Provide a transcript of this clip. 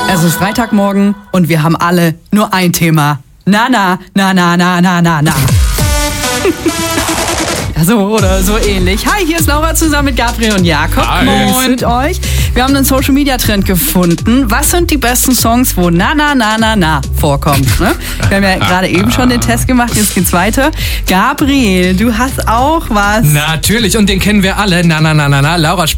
Es ist Freitagmorgen und wir haben alle nur ein Thema. Na. So oder so ähnlich. Hi, hier ist Laura zusammen mit Gabriel und Jakob. Hi. Moin mit euch. Wir haben einen Social-Media-Trend gefunden. Was sind die besten Songs, wo na vorkommt? Ne? Wir haben ja gerade eben schon den Test gemacht, jetzt geht's weiter. Gabriel, du hast auch was. Natürlich, und den kennen wir alle. Na. Laura